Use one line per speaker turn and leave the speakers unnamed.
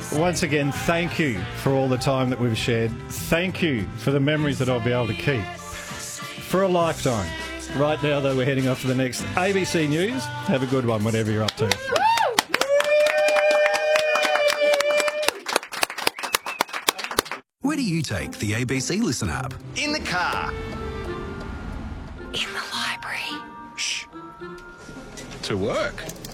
Once again, thank you for all the time that we've shared. Thank you for the memories that I'll be able to keep for a lifetime. Right now, though, we're heading off to the next ABC News. Have a good one, whatever you're up to.
Where do you take the ABC Listen app?
In the car.
In the library.
Shh. To work.